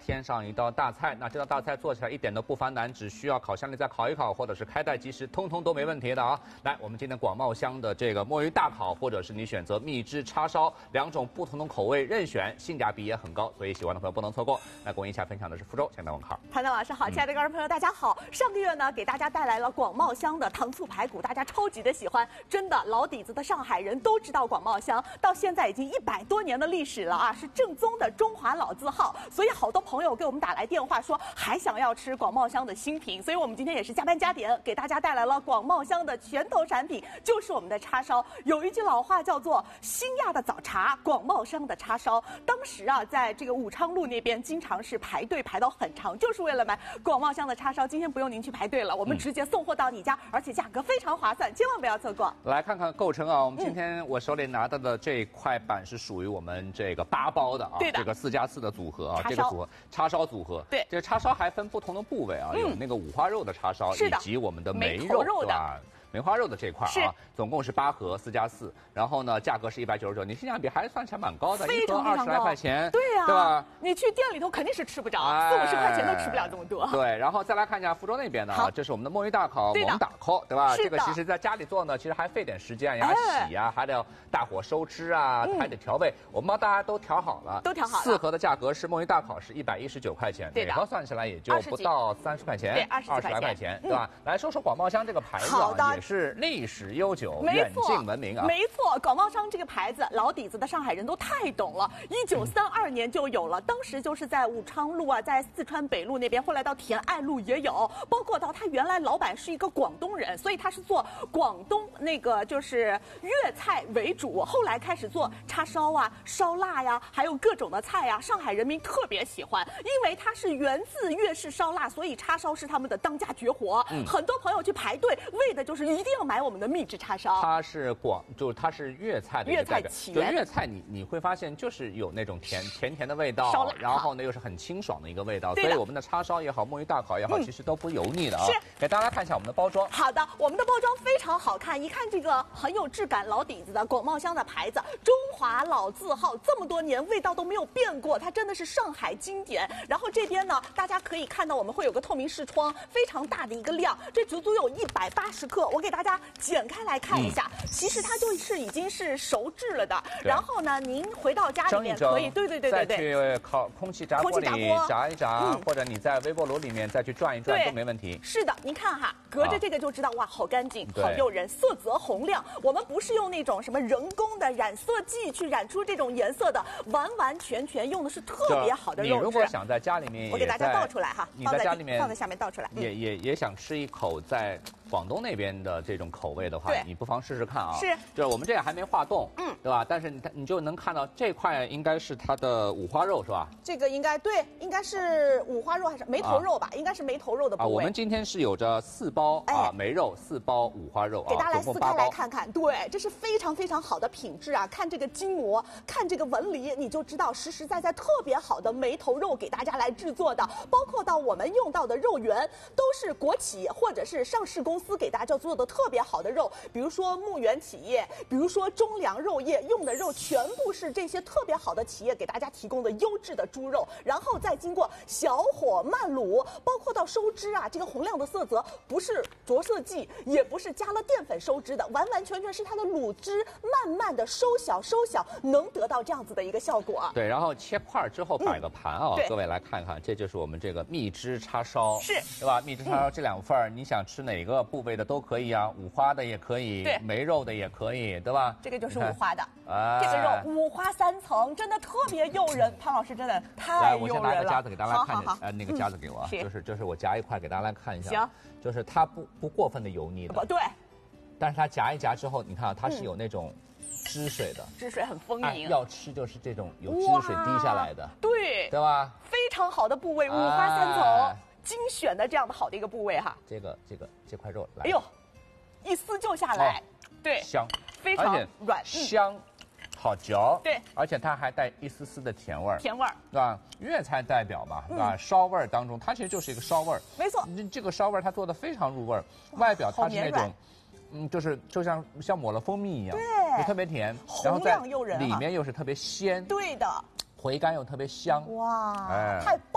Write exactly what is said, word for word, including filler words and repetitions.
添上一道大菜。那这道大菜做起来一点都不繁难，只需要烤箱里再烤一烤，或者是开袋即食，通通都没问题的啊。来，我们今天广茂香的这个墨鱼大烤，或者是你选择蜜汁叉烧，两种不同的口味任选，性价比也很高，所以喜欢的朋友不能错过。来，跟我一起来分享的是福州前台文号。 潘丹老师好，亲爱的观众朋友，大家好。上个月呢，给大家带来了广茂香的糖醋排骨，大家超级的喜欢，真的老底子的上海人都知道广茂香，到现在已经一百多年的历史了啊，是正宗的中华老字号。所以好多朋友给我们打来电话说还想要吃广茂香的新品，所以我们今天也是加班加点，给大家带来了广茂香的拳头产品，就是我们的叉烧。有一句老话叫做“新亚的早茶，广茂香的叉烧”。当时啊，在这个武昌路那边经常是排队排到很长，就是为了买广茂香的叉烧。今天不用您去排队了，我们直接送货到你家，而且价格非常划算，千万不要错过。 来看看构成啊，我们今天我手里拿到的这块板是属于我们这个八包的啊， 对的， 这个四加四的组合啊，这个组合叉烧组合。对，这个叉烧还分不同的部位啊，有那个五花肉的叉烧，以及我们的梅肉，对吧？梅花肉的这块啊，总共是八盒，四加四，然后呢，价格是一百九十九，你性价比还算起来蛮高的，一盒二十来块钱， 对呀， 对吧？ 你去店里头肯定是吃不着，四五十块钱都吃不了这么多。 对，然后再来看一下福州那边呢，啊，这是我们的墨鱼大烤、蒙打扣，对吧？这个其实在家里做呢，其实还费点时间，还洗啊，还得大火收汁啊，还得调味。我们帮大家都调好了， 都调好了。 四盒的价格是墨鱼大烤是一百一十九块钱，每盒算起来也就不到三十块钱， 对，二十来块钱，对吧？来说说广茂香这个牌子啊，也是历史悠久，远近闻名啊。 没错，广茂香这个牌子，老底子的上海人都太懂了。一九三二年就有了，当时就是在武昌路啊，在四川北路那边，后来到田爱路也有。包括到他原来老板是一个广东人，所以他是做广东那个就是粤菜为主，后来开始做叉烧啊、烧腊呀，还有各种的菜呀，上海人民特别喜欢，因为它是源自粤式烧腊，所以叉烧是他们的当家绝活。嗯、很多朋友去排队，为的就是一定要买我们的秘制叉烧。 它是广，就是它是粤菜的一个代表。就粤菜你你会发现就是有那种甜甜甜的味道， 烧腊， 然后呢又是很清爽的一个味道，所以我们的叉烧也好，墨鱼大烤也好， 嗯、 其实都不油腻的啊。 是， 给大家看一下我们的包装。 好的，我们的包装非常好看，一看这个很有质感、老底子的广茂香的牌子，中华老字号，这么多年味道都没有变过，它真的是上海经典。然后这边呢，大家可以看到我们会有个透明视窗，非常大的一个量，这足足有一百八十克。我给大家剪开来看一下，嗯、其实它就是已经是熟制了的。然后呢，您回到家里面可以，对对对对对， 再去烤空气炸锅里炸一炸，嗯、或者你在微波炉里面再去转一转都没问题。 是的，您看哈，隔着这个就知道，哇，好干净，好诱人，色泽红亮。我们不是用那种什么人工的染色剂去染出这种颜色的，完完全全用的是特别好的肉质。 你如果想在家里面， 我给大家倒出来哈， 你在家里面放在下面倒出来， 也也也想吃一口在广东那边的这种口味的话，你不妨试试看啊。 是， 就是我们这个还没化冻，嗯，对吧？但是你你就能看到这块应该是它的五花肉是吧？ 这个应该对，应该是五花肉还是梅头肉吧？应该是梅头肉的部位。 啊，我们今天是有着四包啊梅肉，四包五花肉啊， 给大家来撕开来看看，对，这是非常非常好的品质啊！看这个筋膜，看这个纹理，你就知道实实在在特别好的梅头肉给大家来制作的，包括到我们用到的肉源都是国企或者是上市公司给大家做的特别好的肉，比如说牧原企业，比如说中粮肉业用的肉全部是这些特别好的企业给大家提供的优质的猪肉，然后再经过小火慢卤，包括到收汁啊，这个红亮的色泽不是着色剂，也不是加了淀粉收汁的，完完全全是它的卤汁慢慢的收小收小，能得到这样子的一个效果。 对，然后切块之后摆个盘啊，嗯、各位来看看，这就是我们这个蜜汁叉烧， 是， 对吧？蜜汁叉烧这两份儿，嗯、你想吃哪个部位的都可以啊，五花的也可以，对，梅肉的也可以，对吧？ 这个就是五花的，哎、这个肉五花三层，真的特别诱人。潘老师真的太诱人了。来，我先拿个夹子给大家看一下，呃，那个夹子给我，嗯、就是就是我夹一块给大家来看一下，行， 就是它不不过分的油腻的， 不对， 但是它夹一夹之后，你看啊，它是有那种汁水的， 嗯、汁水很丰盈， 要吃就是这种有汁水滴下来的， 对， 对吧？ 非常好的部位，五花三层。哎精选的这样的好的一个部位哈， 这个这个这块肉来， 哎呦，一撕就下来，哦、对， 香， 非常软， 香，好嚼， 对， 而且它还带一丝丝的甜味儿， 甜味儿， 对吧？粤菜代表嘛，对吧？烧味儿当中，它其实就是一个烧味儿， 没错， 这个烧味儿它做的非常入味儿，外表它是那种。嗯，就是就像像抹了蜂蜜一样， 对， 就特别甜， 然后在里面又是特别鲜， 对的，回甘又特别香， 哇，哎，太